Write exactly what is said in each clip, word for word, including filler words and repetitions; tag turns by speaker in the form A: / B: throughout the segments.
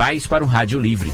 A: mais para o Rádio Livre.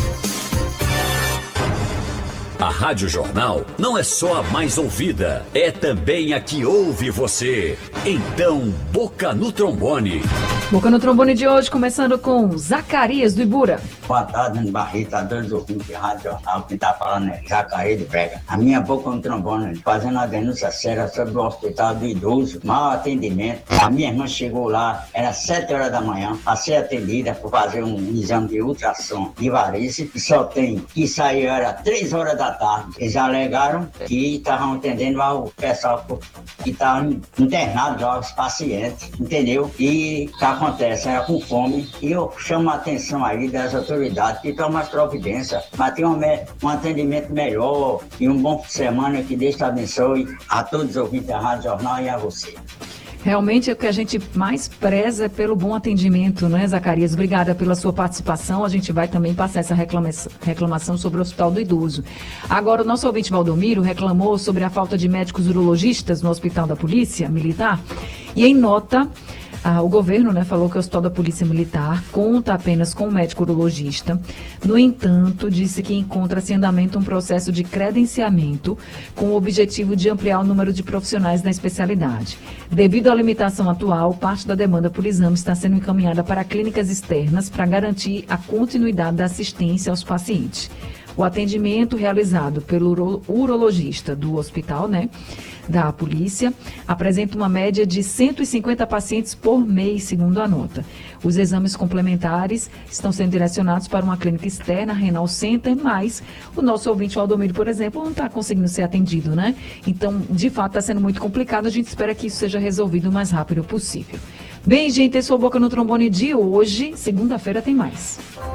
B: A Rádio Jornal não é só a mais ouvida, é também a que ouve você. Então, Boca no Trombone.
C: Boca no Trombone de hoje, começando com Zacarias do Ibura.
D: Boa tarde, Barrita, dois ouvintes de Rádio Jornal, quem tá falando é Zacarias de Brega. A minha Boca no Trombone, fazendo uma denúncia séria sobre o hospital do idoso, mau atendimento. A minha irmã chegou lá, era sete horas da manhã, a ser atendida por fazer um exame de ultrassom de varize, e só tem que sair, era três horas da tarde. Eles alegaram que estavam atendendo lá o pessoal que estavam internados, lá, os pacientes, entendeu? E o que acontece? Era com fome. E eu chamo a atenção aí das autoridades que tomam as providências, mas tem um, um atendimento melhor e um bom fim de semana, que Deus te abençoe a todos os ouvintes da Rádio Jornal e a você.
C: Realmente o que a gente mais preza é pelo bom atendimento, né, Zacarias? Obrigada pela sua participação. A gente vai também passar essa reclamação, reclamação sobre o Hospital do Idoso. Agora, o nosso ouvinte Valdomiro reclamou sobre a falta de médicos urologistas no Hospital da Polícia Militar e, em nota, Ah, o governo, né, falou que o Hospital da Polícia Militar conta apenas com um médico urologista. No entanto, disse que encontra-se em andamento um processo de credenciamento com o objetivo de ampliar o número de profissionais na especialidade. Devido à limitação atual, parte da demanda por exame está sendo encaminhada para clínicas externas para garantir a continuidade da assistência aos pacientes. O atendimento realizado pelo uro- urologista do hospital, né, da polícia, apresenta uma média de cento e cinquenta pacientes por mês, segundo a nota. Os exames complementares estão sendo direcionados para uma clínica externa, a Renal Center, mas o nosso ouvinte Valdomiro, por exemplo, não está conseguindo ser atendido, né? Então, de fato, está sendo muito complicado. A gente espera que isso seja resolvido o mais rápido possível. Bem, gente, esse foi o Boca no Trombone de hoje. Segunda-feira tem mais.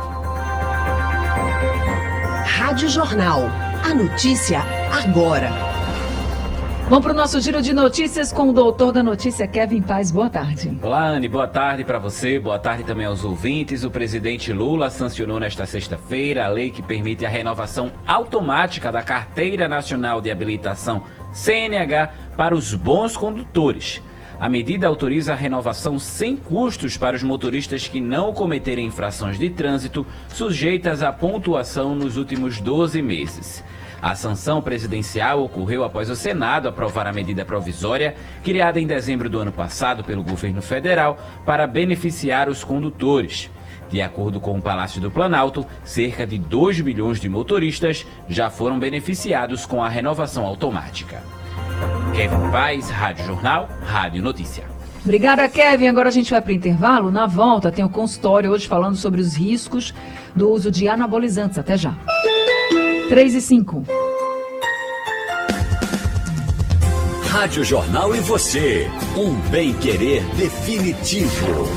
E: Rádio Jornal. A notícia agora.
C: Vamos para o nosso giro de notícias com o doutor da notícia, Kevin Paz. Boa tarde.
A: Olá, Anne, boa tarde para você, boa tarde também aos ouvintes. O presidente Lula sancionou nesta sexta-feira a lei que permite a renovação automática da Carteira Nacional de Habilitação, C N H, para os bons condutores. A medida autoriza a renovação sem custos para os motoristas que não cometerem infrações de trânsito sujeitas à pontuação nos últimos doze meses. A sanção presidencial ocorreu após o Senado aprovar a medida provisória criada em dezembro do ano passado pelo governo federal para beneficiar os condutores. De acordo com o Palácio do Planalto, cerca de dois milhões de motoristas já foram beneficiados com a renovação automática. Kevin Paz, Rádio Jornal, Rádio Notícia.
C: Obrigada, Kevin. Agora a gente vai para o intervalo. Na volta tem o consultório hoje falando sobre os riscos do uso de anabolizantes. Até já. três e cinco.
B: Rádio Jornal e você, um bem-querer definitivo.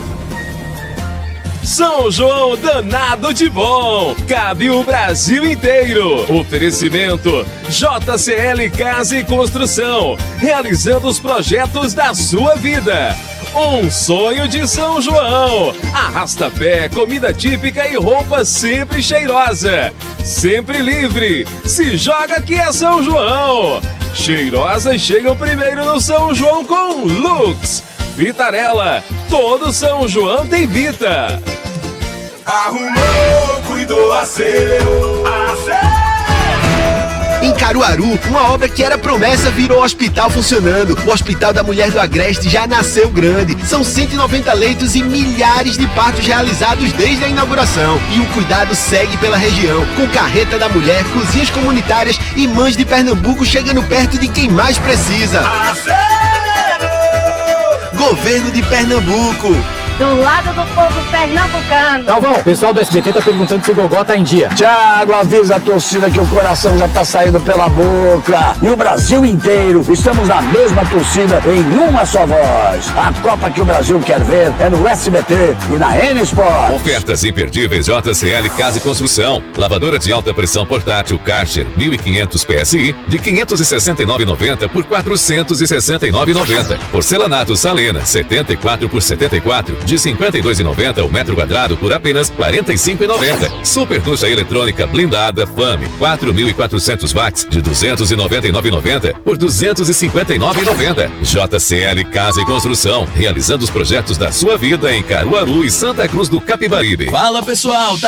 F: São João danado de bom, cabe o Brasil inteiro. Oferecimento J C L Casa e Construção, realizando os projetos da sua vida. Um sonho de São João. Arrasta-pé, comida típica e roupa sempre cheirosa. Sempre livre. Se joga que é São João. Cheirosas chegam primeiro no São João com Lux. Vitarella, todo São João tem Vita.
G: Arrumou, cuidou, acerou, acerou.
H: Em Caruaru, uma obra que era promessa virou hospital funcionando. O Hospital da Mulher do Agreste já nasceu grande. São cento e noventa leitos e milhares de partos realizados desde a inauguração. E o cuidado segue pela região, com carreta da mulher, cozinhas comunitárias e mães de Pernambuco chegando perto de quem mais precisa.
G: Acerou!
H: Governo de Pernambuco.
I: Do lado do povo pernambucano.
J: Galvão, o pessoal do S B T tá perguntando se o Gogó tá em dia.
K: Thiago, avisa a torcida que o coração já tá saindo pela boca. E o Brasil inteiro, estamos na mesma torcida, em uma só voz. A Copa que o Brasil quer ver é no S B T e na N Sport.
L: Ofertas imperdíveis J C L Casa e Construção. Lavadora de alta pressão portátil Karcher mil e quinhentos P S I de quinhentos e sessenta e nove reais e noventa centavos por quatrocentos e sessenta e nove reais e noventa centavos. Porcelanato Salena setenta e quatro por setenta e quatro de cinquenta e dois reais e noventa centavos o metro quadrado por apenas quarenta e cinco reais e noventa centavos. Super ducha eletrônica blindada Fame quatro mil e quatrocentos watts de duzentos e noventa e nove reais e noventa centavos por duzentos e cinquenta e nove reais e noventa centavos. J C L Casa e Construção, realizando os projetos da sua vida em Caruaru e Santa Cruz do Capibaribe.
F: Fala, pessoal, tá